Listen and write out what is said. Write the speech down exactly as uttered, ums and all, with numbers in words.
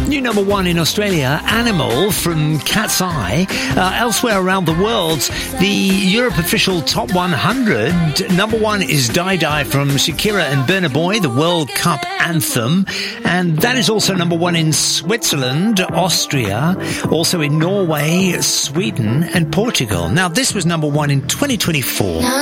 New number one in Australia, Animal from Cat's Eye. Uh, elsewhere around the world, the Europe official top one hundred. Number one is Die Die from Shakira and Burna Boy, the World Cup anthem. And that is also number one in Switzerland, Austria, also in Norway, Sweden and Portugal. Now, this was number one in twenty twenty-four.